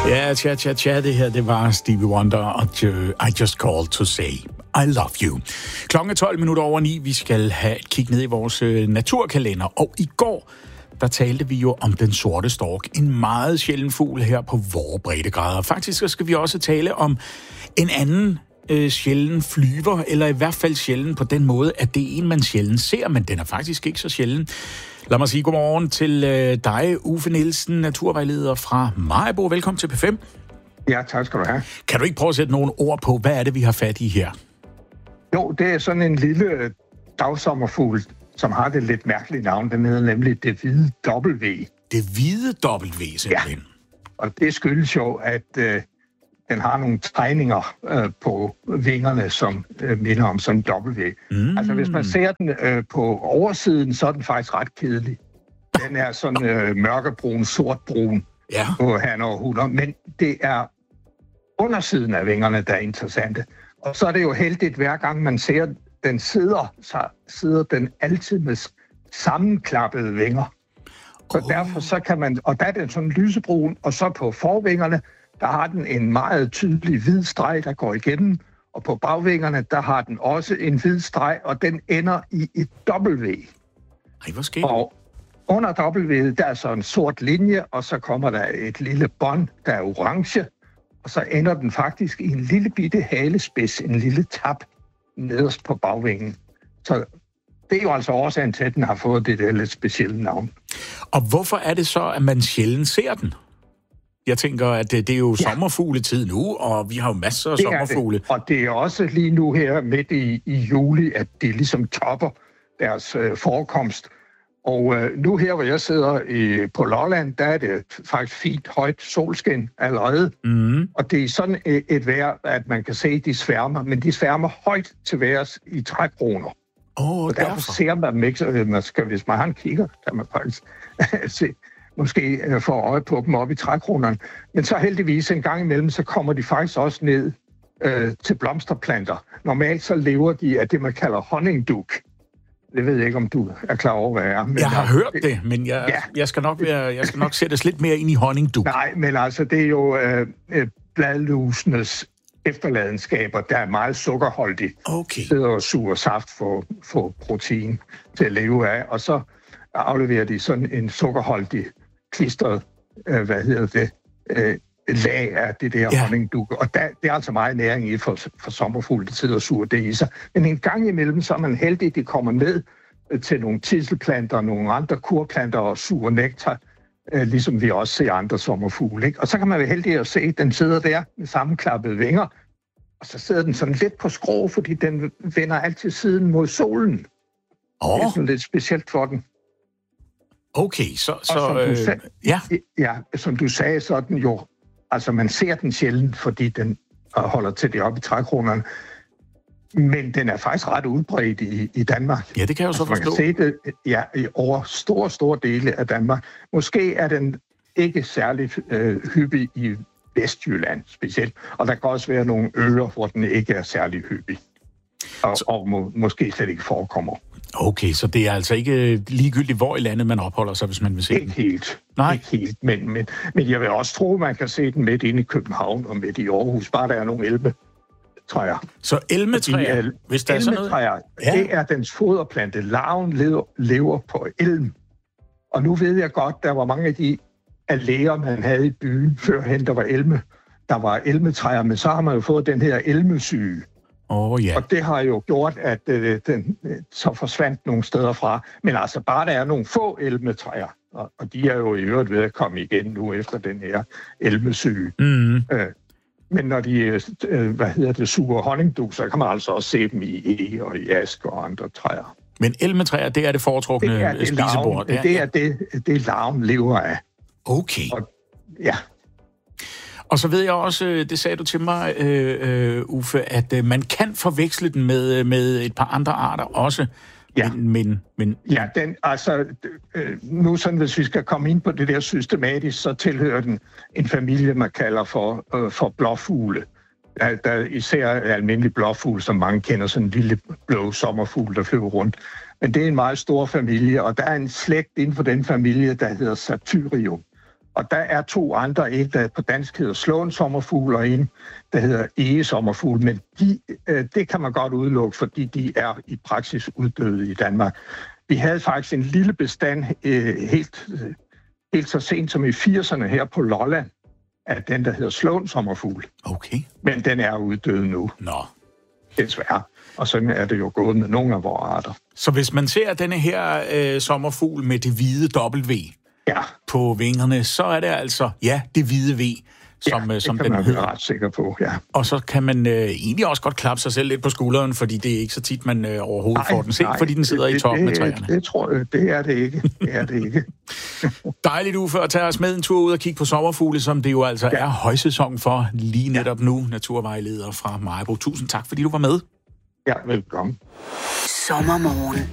Ja, tja, det her, det var Stevie Wonder og I Just Called to Say I Love You. Klokken er 12:12. Vi skal have et kig ned i vores naturkalender, og i går, der talte vi jo om den sorte stork, en meget sjælden fugl her på vore breddegrader. Faktisk så skal vi også tale om en anden sjælden flyver, eller i hvert fald sjælden på den måde, at det er en, man sjældent ser, men den er faktisk ikke så sjælden. Lad mig sige godmorgen til dig, Uffe Nielsen, naturvejleder fra Maribo. Velkommen til P5. Ja, tak skal du have. Kan du ikke prøve at sætte nogle ord på, hvad er det, vi har fat i her? Jo, det er sådan en lille dagsommerfugl, som har det lidt mærkelige navn. Den hedder nemlig det hvide W. Det hvide W, simpelthen. Ja, og det skyldes jo, at den har nogle tegninger på vingerne, som minder om sådan en W. Altså, hvis man ser den på oversiden, så er den faktisk ret kedelig. Den er sådan mørkebrun, sortbrun på hanner og hunder. Men det er undersiden af vingerne, der er interessante. Og så er det jo heldigt, hver gang man ser den så sidder den altid med sammenklappede vinger. Så derfor så kan man, og der er den sådan lysebrun, og så på forvingerne, der har den en meget tydelig hvid streg, der går igennem, og på bagvingerne, der har den også en hvid streg, og den ender i et W. Ej, hvor skægt. Og under W'et, der er så en sort linje, og så kommer der et lille bånd, der er orange, og så ender den faktisk i en lille bitte halespids, en lille tap nederst på bagvingen. Så det er jo altså årsagen til, at den har fået det der lidt specielle navn. Og hvorfor er det så, at man sjældent ser den? Jeg tænker, at det er jo sommerfugletid nu, og vi har jo masser af sommerfugle. Og det er også lige nu her midt i juli, at de ligesom topper deres forekomst. Og nu her, hvor jeg sidder på Lolland, der er det faktisk fint højt solskin allerede. Og det er sådan et vejr, at man kan se, at de sværmer, men de sværmer højt til værs i trækroner. Og derfor ser man dem ikke. Hvis man har en kigger, kan man faktisk se, måske få øje på dem op i trækronerne. Men så heldigvis en gang imellem, så kommer de faktisk også ned til blomsterplanter. Normalt så lever de af det, man kalder honningdug. Det ved jeg ikke, om du er klar over, hvad det er. Men jeg har hørt det, men jeg skal nok sættes lidt mere ind i honningdug. Nej, men altså, det er jo bladlusenes efterladenskaber, der er meget sukkerholdige. Okay. Sidder og suger saft for protein til at leve af, og så afleverer de sådan en sukkerholdig klistret, lag af det der honningdug. Og det er altså meget næring i for sommerfugle, der sidder og suger det i sig. Men en gang imellem, så er man heldig, at de kommer ned til nogle tidselplanter, nogle andre kurplanter og suger nektar, ligesom vi også ser andre sommerfugle. Ikke? Og så kan man være heldig at se, at den sidder der med sammenklappede vinger, og så sidder den sådan lidt på skrå, fordi den vender altid siden mod solen. Det er sådan lidt specielt for den. Okay, som du sagde, så er den jo, altså man ser den sjældent, fordi den holder til det oppe i trækronerne, men den er faktisk ret udbredt i Danmark. Ja, det kan jeg jo så forstå. Man kan se det over store dele af Danmark. Måske er den ikke særlig hyppig i Vestjylland specielt, og der kan også være nogle øer, hvor den ikke er særlig hyppig, og måske slet ikke forekommer. Okay, så det er altså ikke ligegyldigt, hvor i landet man opholder sig, hvis man vil se den? Ikke helt. Nej. Ikke helt, men jeg vil også tro, man kan se den midt inde i København og midt i Aarhus, bare der er nogle elmetræer. Så elmetræer, hvis der er sådan noget? Det er dens foderplante. Larven lever på elm. Og nu ved jeg godt, der var mange af de alléer, man havde i byen, førhen der var elmetræer, men så har man jo fået den her elmesyge. Og det har jo gjort, at den så forsvandt nogle steder fra. Men altså bare der er nogle få elmetræer, og de er jo i øvrigt ved at komme igen nu efter den her elmesyge. Men når de suger honningdug, så kan man altså også se dem i eg og i ask og andre træer. Men elmetræer, det er det foretrukne spisebord? Det er larven lever af. Okay. Ja. Og så ved jeg også, det sagde du til mig, Uffe, at man kan forveksle den med et par andre arter også. Ja, men ja, nu sådan, hvis vi skal komme ind på det der systematisk, så tilhører den en familie, man kalder for blåfugle. Der er især almindelig blåfugl, som mange kender, sådan en lille blå sommerfugl, der flyver rundt. Men det er en meget stor familie, og der er en slægt inden for den familie, der hedder Satyrium. Og der er 2 andre, en der på dansk hedder slåensommerfugl, og en der hedder egesommerfugl, men det kan man godt udelukke, fordi de er i praksis uddøde i Danmark. Vi havde faktisk en lille bestand helt så sent som i 80'erne her på Lolland, af den, der hedder slåensommerfugl. Okay. Men den er uddød nu. Nå. Desværre. Og sådan er det jo gået med nogle af vores arter. Så hvis man ser denne her sommerfugl med det hvide W på vingerne, så er det altså, det hvide V, som det som kan den man hedder. være ret sikker på, ja. Og så kan man egentlig også godt klappe sig selv lidt på skulderen, fordi det er ikke så tit, man overhovedet får den set, fordi den sidder i toppen af træerne. Det tror jeg, det er det ikke. Det er det ikke. Dejligt, Uffe, at tage os med en tur ud og kigge på sommerfugle, som det jo altså er højsæson for lige netop nu. Naturvejleder fra Maribo. Tusind tak, fordi du var med. Ja, velkommen. Sommermorgen